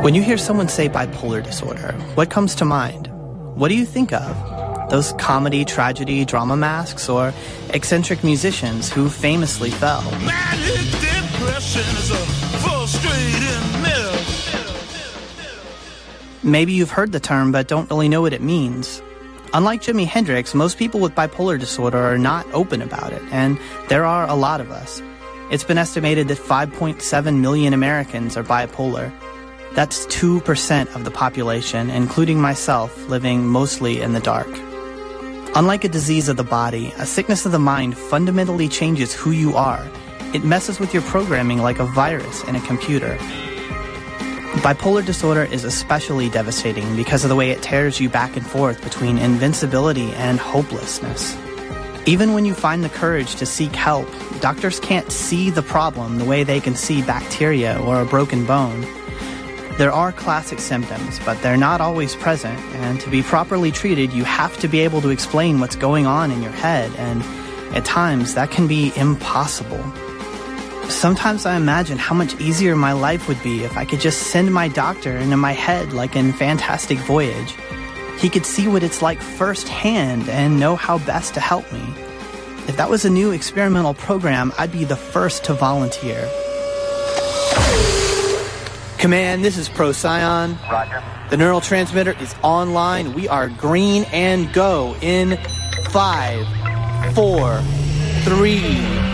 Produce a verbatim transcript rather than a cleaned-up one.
When you hear someone say bipolar disorder, what comes to mind? What do you think of? Those comedy, tragedy, drama masks, or eccentric musicians who famously fell? Manic depression is a frustrating mess. Maybe you've heard the term but don't really know what it means. Unlike Jimi Hendrix, most people with bipolar disorder are not open about it, and there are a lot of us. It's been estimated that five point seven million Americans are bipolar. That's two percent of the population, including myself, living mostly in the dark. Unlike a disease of the body, a sickness of the mind fundamentally changes who you are. It messes with your programming like a virus in a computer. Bipolar disorder is especially devastating because of the way it tears you back and forth between invincibility and hopelessness. Even when you find the courage to seek help, doctors can't see the problem the way they can see bacteria or a broken bone. There are classic symptoms, but they're not always present, and to be properly treated, you have to be able to explain what's going on in your head, and at times that can be impossible. Sometimes I imagine how much easier my life would be if I could just send my doctor into my head like in Fantastic Voyage. He could see what it's like firsthand and know how best to help me. If that was a new experimental program, I'd be the first to volunteer. Command, this is Procyon. Roger. The neural transmitter is online. We are green and go in five, four, three,